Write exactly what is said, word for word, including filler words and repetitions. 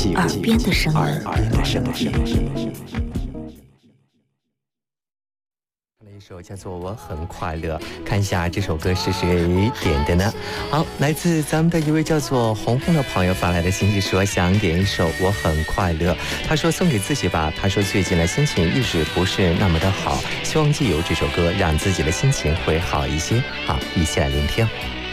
耳边的声音。 一首叫做《我很快乐》，看一下这首歌是谁点的呢？好，来自咱们的一位叫做红红的朋友发来的信息说，想点一首《我很快乐》。他说送给自己吧，他说最近的心情一直不是那么的好，希望借由这首歌让自己的心情会好一些。好，一起来聆听。